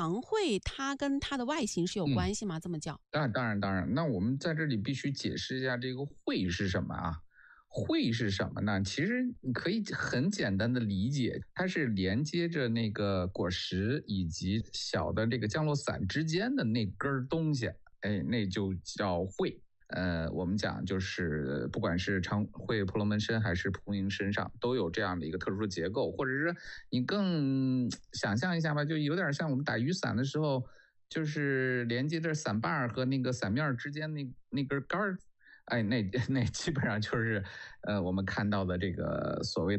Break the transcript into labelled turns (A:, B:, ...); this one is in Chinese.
A: 长喙它跟它的外形是有关系吗？这么叫？
B: 当然，那我们在这里必须解释一下这个喙是什么啊？喙是什么呢？其实你可以很简单的理解，它是连接着那个果实以及小的这个降落伞之间的那根东西，那就叫喙。我们讲就是不管是长喙婆罗门参还是蒲公英身上都有这样的一个特殊结构，或者是你更想象一下吧，就有点像我们打雨伞的时候，就是连接着伞把和那个伞面之间那根杆儿，那基本上就是我们看到的这个所谓的